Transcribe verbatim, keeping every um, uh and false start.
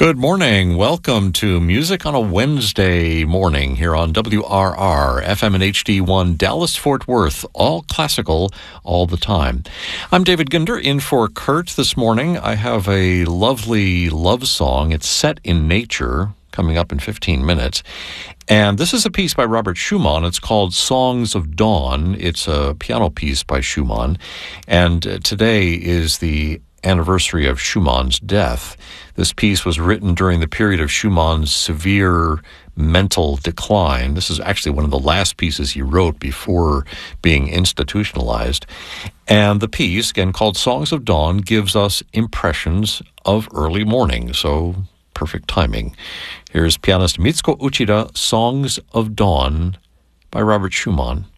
Good morning. Welcome to Music on a Wednesday morning here on W R R, F M and H D one, Dallas-Fort Worth, all classical, all the time. I'm David Ginder, in for Kurt this morning. I have a lovely love song. It's set in nature, coming up in fifteen minutes. And this is a piece by Robert Schumann. It's called Songs of Dawn. It's a piano piece by Schumann. And uh, today is the anniversary of Schumann's death. This piece was written during the period of Schumann's severe mental decline. This is actually one of the last pieces he wrote before being institutionalized. And the piece, again called Songs of Dawn, gives us impressions of early morning. So perfect timing. Here's pianist Mitsuko Uchida, Songs of Dawn by Robert Schumann.